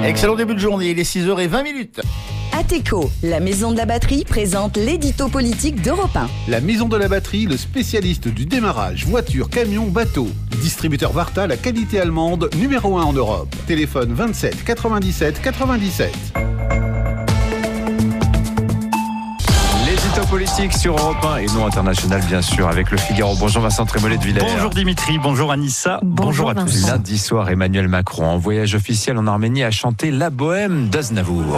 Excellent début de journée, il est 6h20. Ateco, la maison de la batterie, présente l'édito politique d'Europe 1. La maison de la batterie, le spécialiste du démarrage, voiture, camion, bateau. Distributeur Varta, la qualité allemande, numéro 1 en Europe. Téléphone 27 97 97. L'édito politique sur Europe 1 et non international bien sûr avec le Figaro. Bonjour Vincent Trémollet de Villers. Bonjour Dimitri, bonjour Anissa, bonjour à tous. Lundi soir, Emmanuel Macron en voyage officiel en Arménie a chanté La Bohème d'Aznavour.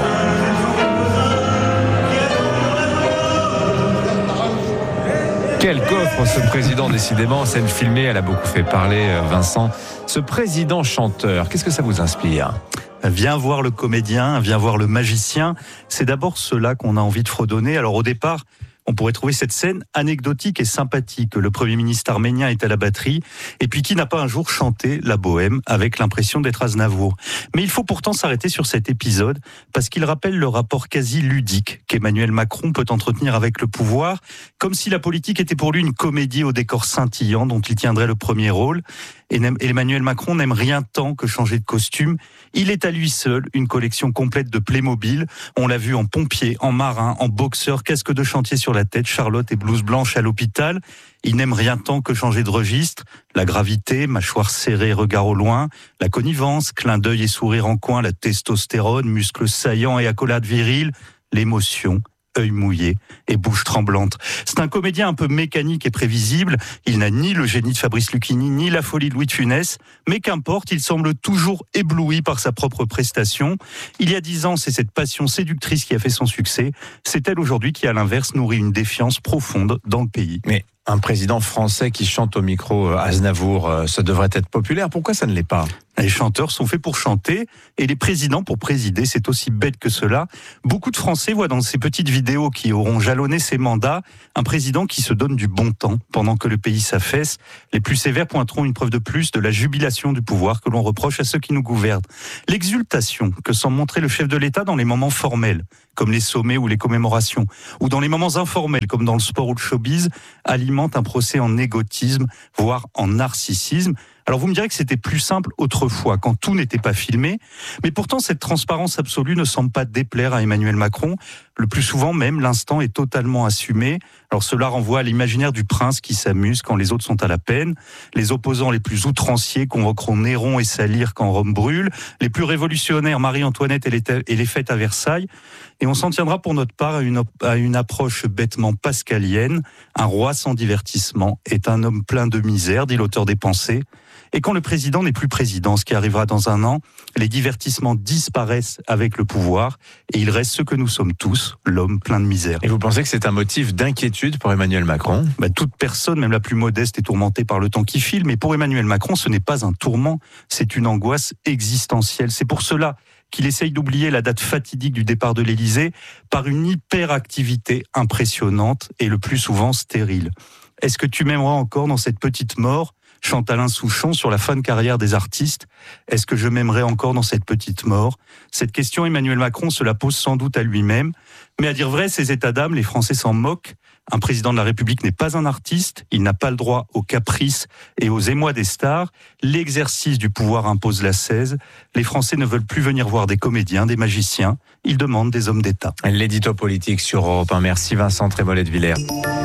Quel coffre ce président, décidément, scène filmée, elle a beaucoup fait parler Vincent. Ce président chanteur, qu'est-ce que ça vous inspire ? Viens voir le comédien, viens voir le magicien. C'est d'abord cela qu'on a envie de fredonner. Alors au départ, on pourrait trouver cette scène anecdotique et sympathique. Le Premier ministre arménien est à la batterie. Et puis qui n'a pas un jour chanté la bohème avec l'impression d'être Aznavour ? Mais il faut pourtant s'arrêter sur cet épisode parce qu'il rappelle le rapport quasi ludique qu'Emmanuel Macron peut entretenir avec le pouvoir, comme si la politique était pour lui une comédie au décor scintillant dont il tiendrait le premier rôle. Et Emmanuel Macron n'aime rien tant que changer de costume. Il est à lui seul une collection complète de Playmobil. On l'a vu en pompier, en marin, en boxeur, casque de chantier sur la tête, Charlotte et blouse blanche à l'hôpital. Il n'aime rien tant que changer de registre. La gravité, mâchoire serrée, regard au loin. La connivence, clin d'œil et sourire en coin. La testostérone, muscles saillants et accolades viriles. L'émotion, œil mouillé et bouche tremblante. C'est un comédien un peu mécanique et prévisible. Il n'a ni le génie de Fabrice Lucchini, ni la folie de Louis de Funès. Mais qu'importe, il semble toujours ébloui par sa propre prestation. Il y a 10 ans, c'est cette passion séductrice qui a fait son succès. C'est elle aujourd'hui qui, à l'inverse, nourrit une défiance profonde dans le pays. Mais un président français qui chante au micro Aznavour, ça devrait être populaire. Pourquoi ça ne l'est pas ? Les chanteurs sont faits pour chanter et les présidents pour présider. C'est aussi bête que cela. Beaucoup de Français voient dans ces petites vidéos qui auront jalonné ces mandats un président qui se donne du bon temps pendant que le pays s'affaisse. Les plus sévères pointeront une preuve de plus de la jubilation du pouvoir que l'on reproche à ceux qui nous gouvernent. L'exultation que semble montrer le chef de l'État dans les moments formels, comme les sommets ou les commémorations, ou dans les moments informels, comme dans le sport ou le showbiz, alimente un procès en égotisme, voire en narcissisme. Alors vous me direz que c'était plus simple autrefois, quand tout n'était pas filmé, mais pourtant cette transparence absolue ne semble pas déplaire à Emmanuel Macron. Le plus souvent même, l'instant est totalement assumé. Alors cela renvoie à l'imaginaire du prince qui s'amuse quand les autres sont à la peine. Les opposants les plus outranciers convoqueront Néron et sa lyre quand Rome brûle. Les plus révolutionnaires, Marie-Antoinette et les fêtes à Versailles. Et on s'en tiendra pour notre part à une approche bêtement pascalienne. Un roi sans divertissement est un homme plein de misère, dit l'auteur des Pensées. Et quand le président n'est plus président, ce qui arrivera dans un an, les divertissements disparaissent avec le pouvoir et il reste ce que nous sommes tous, l'homme plein de misère. Et vous pensez que c'est un motif d'inquiétude pour Emmanuel Macron ? Toute personne, même la plus modeste, est tourmentée par le temps qui file, mais pour Emmanuel Macron, ce n'est pas un tourment, c'est une angoisse existentielle. C'est pour cela qu'il essaye d'oublier la date fatidique du départ de l'Élysée par une hyperactivité impressionnante et le plus souvent stérile. Est-ce que tu m'aimeras encore dans cette petite mort ? Chante Alain Souchon sur la fin de carrière des artistes. Est-ce que je m'aimerais encore dans cette petite mort ? Cette question, Emmanuel Macron se la pose sans doute à lui-même. Mais à dire vrai, ces états d'âme, les Français s'en moquent. Un président de la République n'est pas un artiste. Il n'a pas le droit aux caprices et aux émois des stars. L'exercice du pouvoir impose l'ascèse. Les Français ne veulent plus venir voir des comédiens, des magiciens. Ils demandent des hommes d'État. L'édito politique sur Europe 1. Merci Vincent Trémollet de Villers.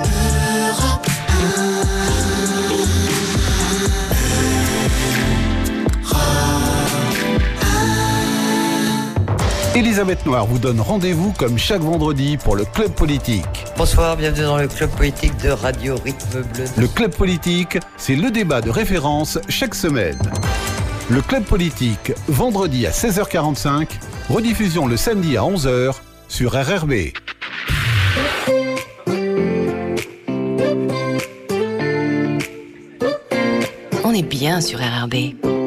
Elisabeth Noir vous donne rendez-vous comme chaque vendredi pour le Club Politique. Bonsoir, bienvenue dans le Club Politique de Radio Rythme Bleu. Le Club Politique, c'est le débat de référence chaque semaine. Le Club Politique, vendredi à 16h45, rediffusion le samedi à 11h sur RRB. On est bien sur RRB.